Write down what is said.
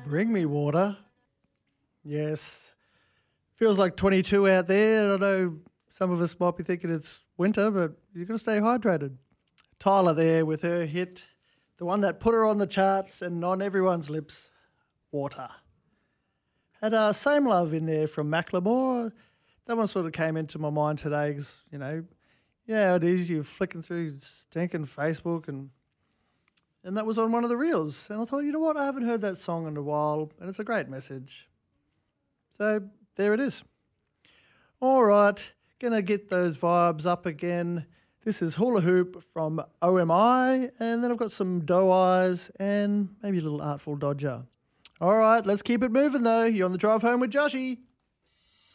Bring me water. Yes. Feels like 22 out there. I know some of us might be thinking it's winter, but you've got to stay hydrated. Tyler there with her hit, the one that put her on the charts and on everyone's lips, Water. Had Same Love in there from Macklemore. That one sort of came into my mind today because, yeah, it is. You're flicking through stinking Facebook and that was on one of the reels. And I thought, you know what, I haven't heard that song in a while and it's a great message. So there it is. All right, going to get those vibes up again. This is Hula Hoop from OMI, and then I've got some Doe Eyes and maybe a little Artful Dodger. All right, let's keep it moving though. You're on the drive home with Joshy.